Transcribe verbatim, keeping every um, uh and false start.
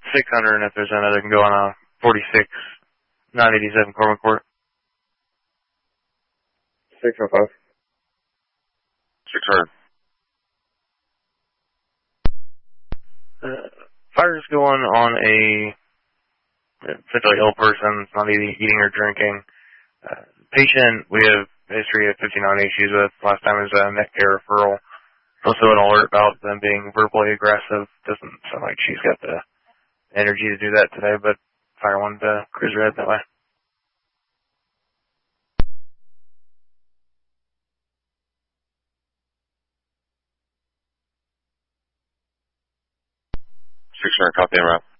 six hundred, and if there's another, can go on a forty-six, nine eighty-seven Corbin Court. six oh five. six hundred. Uh, fire's going on a potentially ill person. It's not eating, eating or drinking. Uh, patient, we have a history of fifty-nine issues with. Last time was a neck care referral. Also an alert about them being verbally aggressive. Doesn't sound like she's got the energy to do that today, but fire wanted to cruise her head that way. six hundred, copy and route.